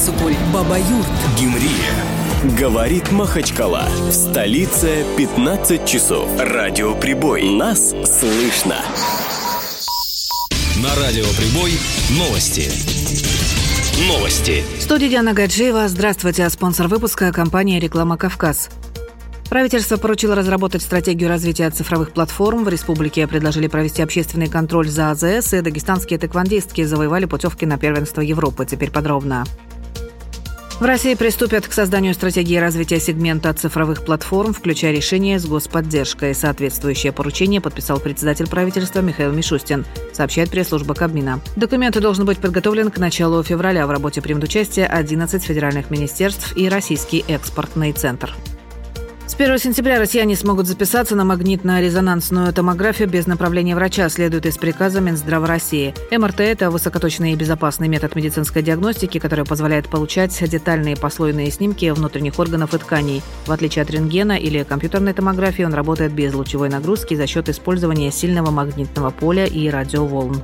Иссык-Куль, Баба-Юрт, Гюмрия. Говорит Махачкала. В столице 15 часов. Радио Прибой. Нас слышно. На Радио Прибой новости. В студии Диана Гаджиева. Здравствуйте. Спонсор выпуска – компания «Реклама Кавказ». Правительство поручило разработать стратегию развития цифровых платформ. В республике предложили провести общественный контроль за АЗС, и дагестанские тэквондистки завоевали путевки на первенство Европы. Теперь подробно. В России приступят к созданию стратегии развития сегмента цифровых платформ, включая решения с господдержкой. Соответствующее поручение подписал председатель правительства Михаил Мишустин, сообщает пресс-служба Кабмина. Документ должен быть подготовлен к началу февраля. В работе примут участие 11 федеральных министерств и Российский экспортный центр. С 1 сентября россияне смогут записаться на магнитно-резонансную томографию без направления врача, следует из приказа Минздрава России. МРТ – это высокоточный и безопасный метод медицинской диагностики, который позволяет получать детальные послойные снимки внутренних органов и тканей. В отличие от рентгена или компьютерной томографии, он работает без лучевой нагрузки за счет использования сильного магнитного поля и радиоволн.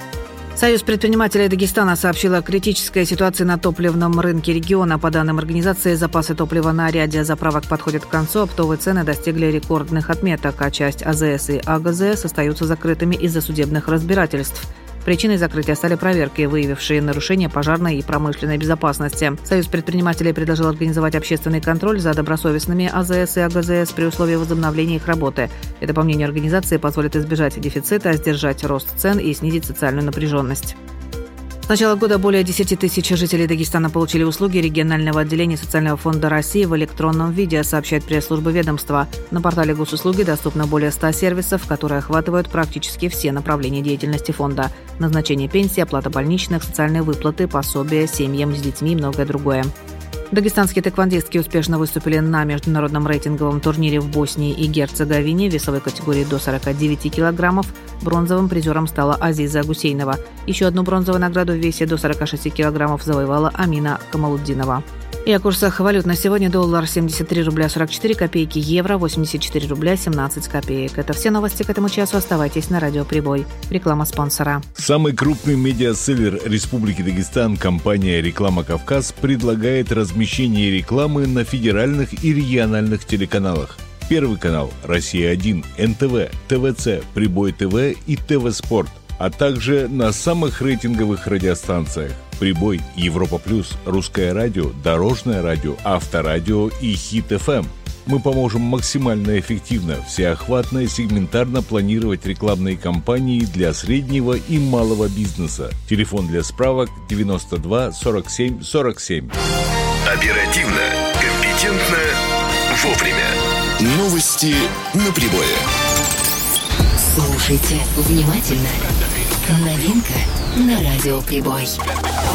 Союз предпринимателей Дагестана сообщил о критической ситуации на топливном рынке региона. По данным организации, запасы топлива на ряде заправок подходят к концу, оптовые цены достигли рекордных отметок, а часть АЗС и АГЗС остаются закрытыми из-за судебных разбирательств. Причиной закрытия стали проверки, выявившие нарушения пожарной и промышленной безопасности. Союз предпринимателей предложил организовать общественный контроль за добросовестными АЗС и АГЗС при условии возобновления их работы. Это, по мнению организации, позволит избежать дефицита, сдержать рост цен и снизить социальную напряженность. С начала года более 10 тысяч жителей Дагестана получили услуги регионального отделения Социального фонда России в электронном виде, сообщает пресс-служба ведомства. На портале госуслуги доступно более 100 сервисов, которые охватывают практически все направления деятельности фонда: назначение пенсии, оплата больничных, социальные выплаты, пособия семьям с детьми и многое другое. Дагестанские тэквондистки успешно выступили на международном рейтинговом турнире в Боснии и Герцеговине в весовой категории до 49 килограммов. Бронзовым призером стала Азиза Гусейнова. Еще одну бронзовую награду в весе до 46 килограммов завоевала Амина Камалуддинова. И о курсах валют на сегодня: доллар 73 рубля 44 копейки, евро 84 рубля 17 копеек. Это все новости к этому часу. Оставайтесь на Радио Прибой. Реклама спонсора. Самый крупный медиаселлер Республики Дагестан, компания «Реклама Кавказ», предлагает размещение рекламы на федеральных и региональных телеканалах. Первый канал «Россия-1», НТВ, ТВЦ, Прибой ТВ и ТВ Спорт, а также на самых рейтинговых радиостанциях: Прибой, Европа Плюс, Русское радио, Дорожное радио, Авторадио и Хит ФМ. Мы поможем максимально эффективно, всеохватно и сегментарно планировать рекламные кампании для среднего и малого бизнеса. Телефон для справок 92 47 47. Оперативно, компетентно, вовремя. Новости на Прибое. Слушайте внимательно. Новинка на Радио Прибой.